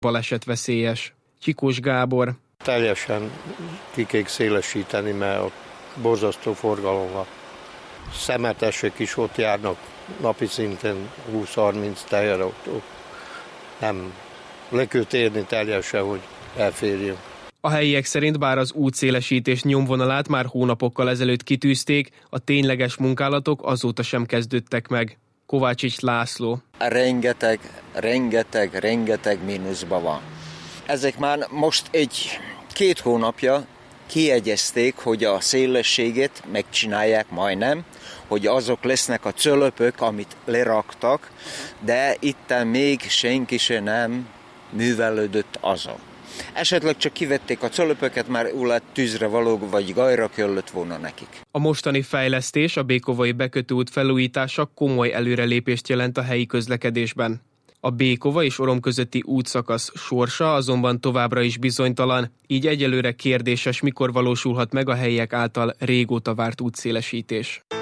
balesetveszélyes. Csikós Gábor. Teljesen ki kell szélesíteni, mert a borzasztó forgalom van. Szemetesek is ott járnak napi szinten 20-30 teherautó. Nem le kell térni teljesen, hogy elférjünk. A helyiek szerint bár az útszélesítés nyomvonalát már hónapokkal ezelőtt kitűzték, a tényleges munkálatok azóta sem kezdődtek meg. Kovácsics László. Rengeteg mínuszban van. Ezek már most 1-2 hónapja kiegyezték, hogy a szélességét megcsinálják majdnem, hogy azok lesznek a cölöpök, amit leraktak, de itten még senki se nem művelődött azon. Esetleg csak kivették a cölöpöket, már lett tűzre való, vagy gajra kellett volna nekik. A mostani fejlesztés, a Békovai bekötőút felújítása komoly előrelépést jelent a helyi közlekedésben. A Békova és Orom közötti útszakasz sorsa azonban továbbra is bizonytalan, így egyelőre kérdéses, mikor valósulhat meg a helyiek által régóta várt útszélesítés.